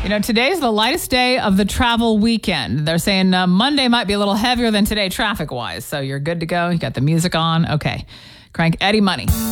Today's the lightest day of the travel weekend. They're saying Monday might be a little heavier than today traffic-wise. So you're good to go. You got the music on. Okay. Crank Eddie Money.